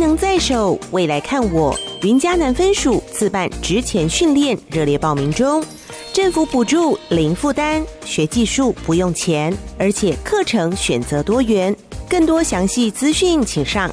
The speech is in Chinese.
能在手，未来看我。云嘉南分署自办职前训练热烈报名中，政府补助零负担，学技术不用钱，而且课程选择多元。更多详细资讯请上